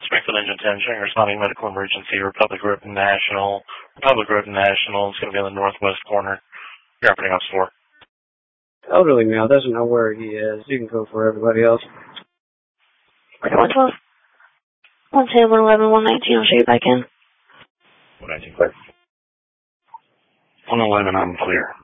Springfield Engine 10, showing responding medical emergency, Republic Road National. Republic Road National is going to be on the northwest corner. You're opening up store. Elderly male doesn't know where he is. You can go for everybody else. 112. 110, 111, 119. I'll show you back in. 119 clear. 111, I'm clear.